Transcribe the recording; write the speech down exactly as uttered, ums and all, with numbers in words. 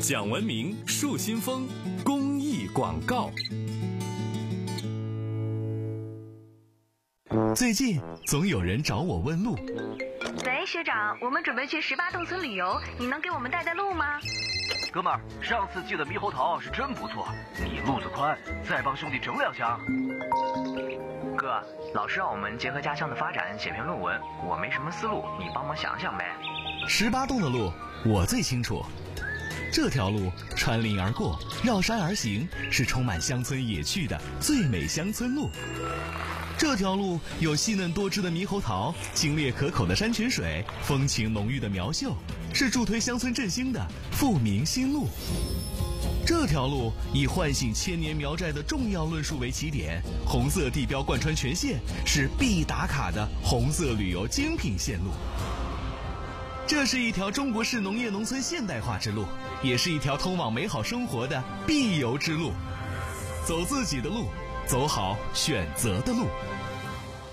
讲文明树新风公益广告。最近总有人找我问路。 喂，学长，我们准备去十八洞村旅游，你能给我们带带路吗？ 哥们儿，上次寄的猕猴桃是真不错，你路子宽，再帮兄弟整两箱。 哥，老师让我们结合家乡的发展写篇论文，我没什么思路，你帮忙想想呗。 十八洞的路我最清楚，这条路穿林而过，绕山而行，是充满乡村野趣的最美乡村路。这条路有细嫩多汁的猕猴桃，清冽可口的山泉水，风情浓郁的苗秀，是助推乡村振兴的富民新路。这条路以唤醒千年苗寨的重要论述为起点，红色地标贯穿全线，是必打卡的红色旅游精品线路。这是一条中国式农业农村现代化之路，也是一条通往美好生活的必游之路。走自己的路，走好选择的路。